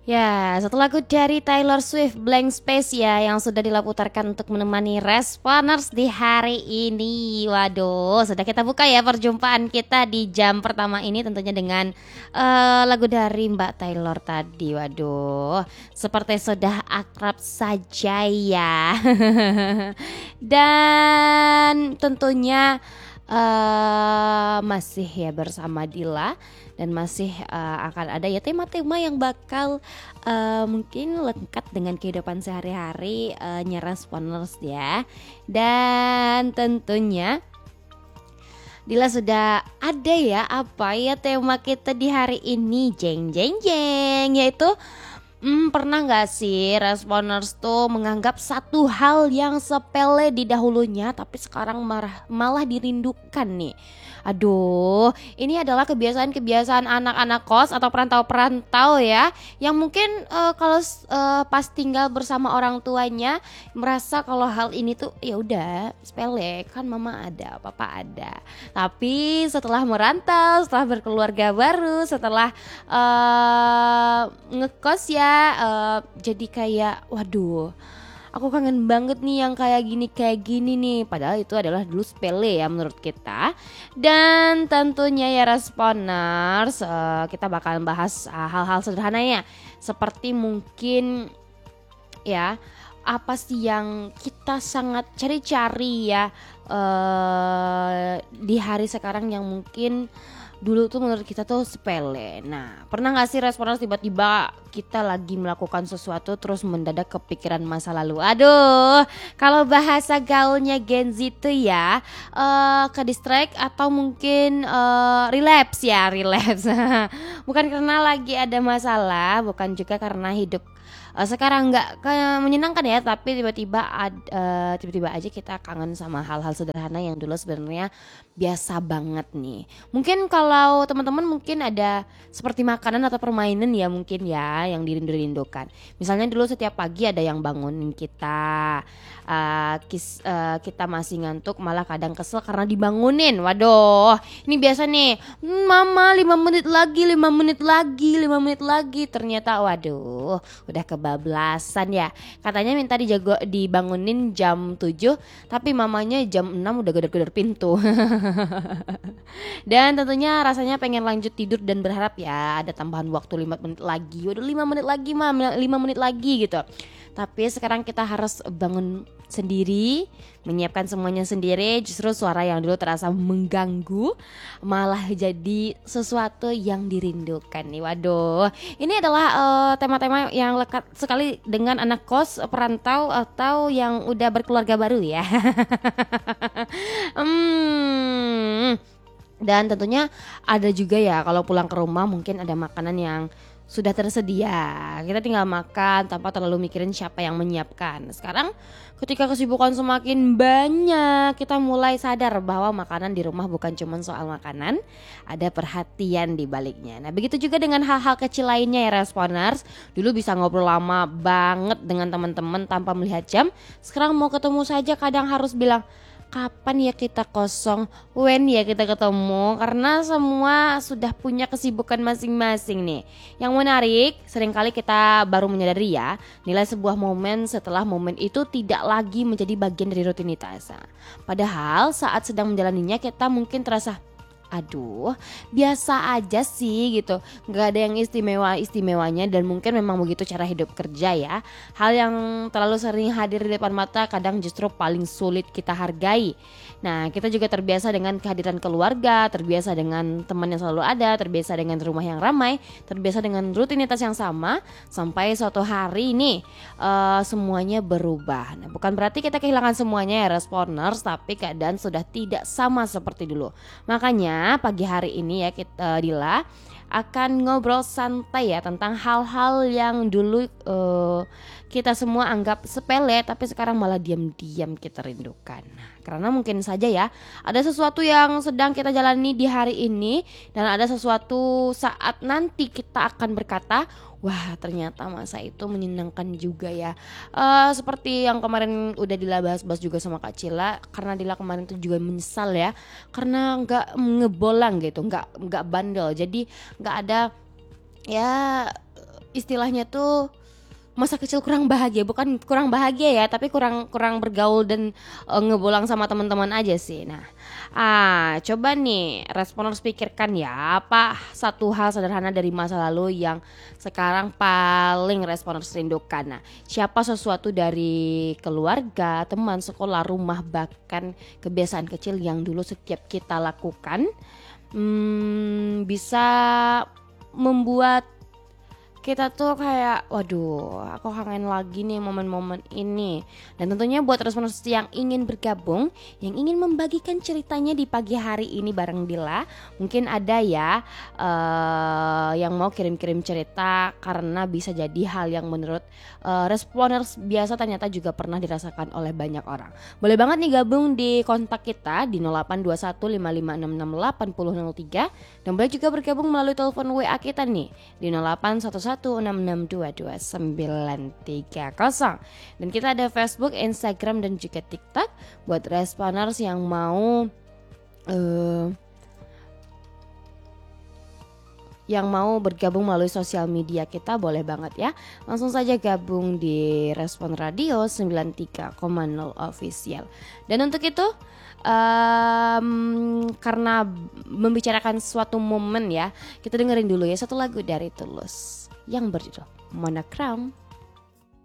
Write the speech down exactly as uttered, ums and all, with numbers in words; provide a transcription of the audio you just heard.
Ya, satu lagu dari Taylor Swift, Blank Space ya, yang sudah dilaputarkan untuk menemani Responers di hari ini. Waduh, sudah kita buka ya perjumpaan kita di jam pertama ini tentunya dengan eh, lagu dari Mbak Taylor tadi. Waduh, seperti sudah akrab saja ya. Dan tentunya eh masih ya bersama Dila, dan masih eh, akan ada ya tema-tema yang bakal eh, mungkin lengkap dengan kehidupan sehari-hari eh, nya Responers ya. Dan tentunya Dila sudah ada ya apa ya tema kita di hari ini, jeng jeng jeng, yaitu Hmm, pernah gak sih Responers tuh menganggap satu hal yang sepele di dahulunya tapi sekarang marah, malah dirindukan nih. Aduh, ini adalah kebiasaan-kebiasaan anak-anak kos atau perantau-perantau ya, yang mungkin eh, kalau eh, pas tinggal bersama orang tuanya merasa kalau hal ini tuh ya udah sepele, kan mama ada, papa ada. Tapi setelah merantau, setelah berkeluarga baru, setelah eh, ngekos ya, eh, jadi kayak waduh, aku kangen banget nih yang kayak gini kayak gini nih. Padahal itu adalah dulu sepele ya menurut kita. Dan tentunya ya Responers, eh, kita bakalan bahas eh, hal-hal sederhananya, seperti mungkin ya apa sih yang kita sangat cari-cari ya eh, di hari sekarang yang mungkin dulu tuh menurut kita tuh sepele. Nah, pernah gak sih Responers tiba-tiba kita lagi melakukan sesuatu terus mendadak kepikiran masa lalu? Aduh, kalau bahasa gaulnya Gen Z tuh ya uh, ke distract atau mungkin uh, relapse ya, relapse. Bukan karena lagi ada masalah, bukan juga karena hidup uh, sekarang nggak kayak menyenangkan ya, tapi tiba-tiba ad, uh, tiba-tiba aja kita kangen sama hal-hal sederhana yang dulu sebenarnya biasa banget nih. Mungkin kalau teman-teman mungkin ada seperti makanan atau permainan ya mungkin ya yang dirindu-rindukan. Misalnya dulu setiap pagi ada yang bangunin kita, uh, kis, uh, kita masih ngantuk malah kadang kesel karena dibangunin. Waduh, ini biasa nih, mama lima menit lagi, lima menit lagi, lima menit lagi. Ternyata waduh, udah kebablasan ya. Katanya minta dijago dibangunin jam tujuh, tapi mamanya jam enam udah gedor-gedor pintu. Dan tentunya rasanya pengen lanjut tidur dan berharap ya ada tambahan waktu lima menit lagi. Udah lima menit lagi mam, lima menit lagi gitu. Tapi sekarang kita harus bangun sendiri, menyiapkan semuanya sendiri. Justru suara yang dulu terasa mengganggu malah jadi sesuatu yang dirindukan nih. Waduh, ini adalah uh, tema-tema yang lekat sekali dengan anak kos, perantau, atau yang udah berkeluarga baru ya. hmm. Dan tentunya ada juga ya kalau pulang ke rumah mungkin ada makanan yang sudah tersedia, kita tinggal makan tanpa terlalu mikirin siapa yang menyiapkan. Sekarang ketika kesibukan semakin banyak, kita mulai sadar bahwa makanan di rumah bukan cuma soal makanan, ada perhatian di baliknya. Nah begitu juga dengan hal-hal kecil lainnya ya Responers. Dulu bisa ngobrol lama banget dengan teman-teman tanpa melihat jam. Sekarang mau ketemu saja kadang harus bilang, kapan ya kita kosong, when ya kita ketemu, karena semua sudah punya kesibukan masing-masing nih. Yang menarik, seringkali kita baru menyadari ya, nilai sebuah momen setelah momen itu tidak lagi menjadi bagian dari rutinitas. Padahal saat sedang menjalaninya kita mungkin terasa, aduh biasa aja sih gitu, gak ada yang istimewa-istimewanya. Dan mungkin memang begitu cara hidup kerja ya. Hal yang terlalu sering hadir di depan mata kadang justru paling sulit kita hargai. Nah kita juga terbiasa dengan kehadiran keluarga, terbiasa dengan teman yang selalu ada, terbiasa dengan rumah yang ramai, terbiasa dengan rutinitas yang sama. Sampai suatu hari nih uh, semuanya berubah. Nah bukan berarti kita kehilangan semuanya ya Responers, tapi keadaan sudah tidak sama seperti dulu. Makanya pagi hari ini ya kita Dila akan ngobrol santai ya tentang hal-hal yang dulu uh, kita semua anggap sepele tapi sekarang malah diam-diam kita rindukan. Karena mungkin saja ya ada sesuatu yang sedang kita jalani di hari ini, dan ada sesuatu saat nanti kita akan berkata, wah ternyata masa itu menyenangkan juga ya. uh, Seperti yang kemarin udah Dila bahas-bahas juga sama Kak Cila, karena Dila kemarin tuh juga menyesal ya, karena gak ngebolang gitu, gak, gak bandel. Jadi gak ada ya istilahnya tuh masa kecil kurang bahagia, bukan kurang bahagia ya, tapi kurang kurang bergaul dan uh, ngebolang sama teman-teman aja sih. Nah, ah coba nih responders pikirkan ya, apa satu hal sederhana dari masa lalu yang sekarang paling responders rindukan. Nah, siapa sesuatu dari keluarga, teman, sekolah, rumah, bahkan kebiasaan kecil yang dulu setiap kita lakukan hmm, bisa membuat kita tuh kayak waduh aku kangen lagi nih momen-momen ini. Dan tentunya buat responders yang ingin bergabung, yang ingin membagikan ceritanya di pagi hari ini bareng Dila, mungkin ada ya uh, yang mau kirim-kirim cerita, karena bisa jadi hal yang menurut uh, responders biasa ternyata juga pernah dirasakan oleh banyak orang. Boleh banget nih gabung di kontak kita di nol delapan dua satu lima lima enam enam delapan nol nol tiga, dan boleh juga bergabung melalui telepon W A kita nih di nol delapan satu satu enam enam dua dua sembilan tiga nol. Dan kita ada Facebook, Instagram, dan juga TikTok buat responders yang mau uh, yang mau bergabung melalui sosial media kita, boleh banget ya. Langsung saja gabung di Respon Radio sembilan tiga koma nol Official. Dan untuk itu um, karena membicarakan suatu momen ya, kita dengerin dulu ya satu lagu dari Tulus yang berjudul Monogram.